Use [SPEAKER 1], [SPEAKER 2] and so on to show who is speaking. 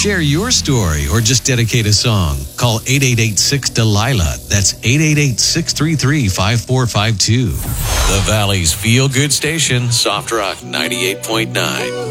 [SPEAKER 1] Share your story or just dedicate a song. Call 888-6-DELILA. That's 888-633-5452. The Valley's Feel Good Station, Soft Rock 98.9.